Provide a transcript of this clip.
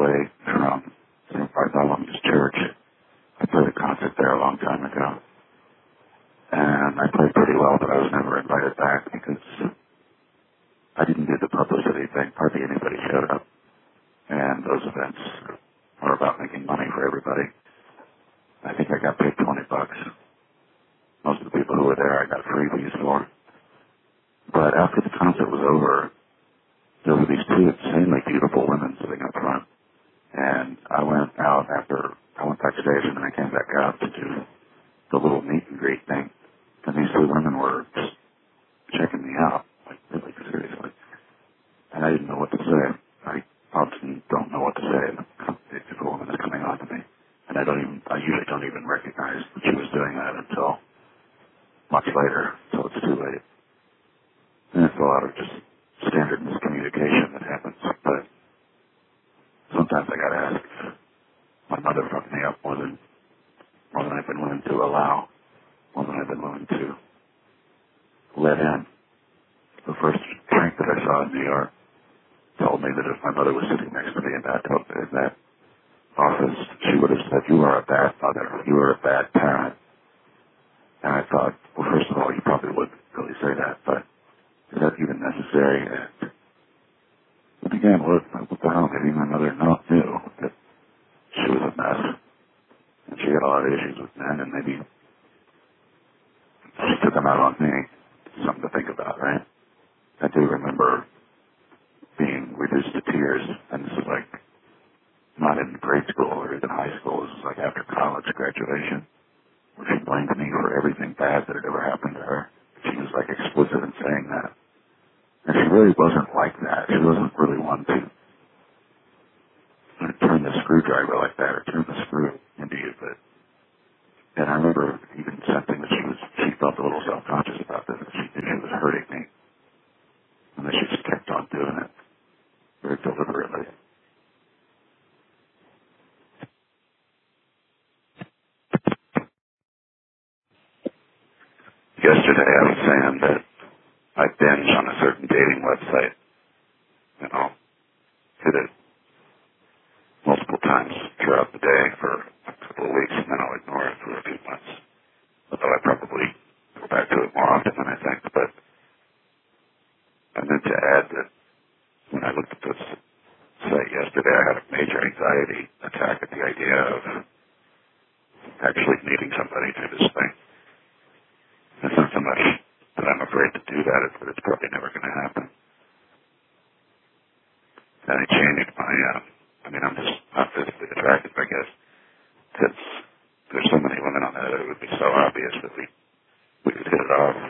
away from St. Bartholomew's Church. I played a concert there a long time ago. And I played pretty well, but I was never invited back because I didn't do the publicity thing. Hardly anybody showed up. And those events are about making money for everybody. I think I got paid $20. Most of the people who were there I got freebies for. But after the concert was over, there were these two insanely beautiful women sitting up front. And I went backstage and then I came back out to do the little meet and greet thing. And these two women were just checking me out, like really seriously. And I didn't know what to say. I often don't know what to say if a woman is coming on to me. And I usually don't even recognize that she was doing that until much later, so it's too late. And it's a lot of just standard miscommunication that happens. But sometimes I gotta ask if my mother fucked me up more than I've been willing to allow, more than I've been willing to let in. The first drink that I saw in New York told me that if my mother was sitting next to me in that office, she would have said, "You are a bad mother. You are a bad parent." And I thought, well, first of all, you probably wouldn't really say that, but is that even necessary? And again, what the hell? Maybe my mother knew that she was a mess, and she had a lot of issues with men, and maybe she took them out on me. Something to think about, right? I do remember being reduced to tears, and this is like not in grade school or even high school. This was like after college graduation, where she blamed me for everything bad that had ever happened to her. She was like explicit in saying that. And she really wasn't like that. She wasn't really one to turn the screwdriver like that or turn the screw into you. And I remember even sensing that she felt a little self-conscious about this, that she knew she was hurting me. And that she just kept on doing it very deliberately. Yesterday I was saying that I binge on a certain dating website. And I'll hit it multiple times throughout the day for a couple of weeks, and then I'll ignore it for a few months. Although I probably go back to it more often than I think. But I meant to add that when I looked at this site yesterday, I had a major anxiety attack at the idea of actually meeting somebody through this thing. It's not so much that I'm afraid to do that, it's that it's probably never going to happen. And I changed I'm just not physically attractive, I guess, because there's so many women on there that it would be so obvious that we could hit it off.